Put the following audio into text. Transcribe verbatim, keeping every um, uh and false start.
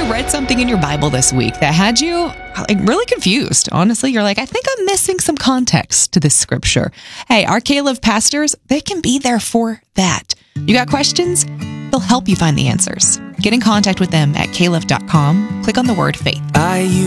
read something in your Bible this week that had you like really confused? Honestly, you're like, I think I'm missing some context to this scripture. Hey, our K-Live pastors, they can be there for that. You got questions? They'll help you find the answers. Get in contact with them at k live dot com. Click on the word faith. I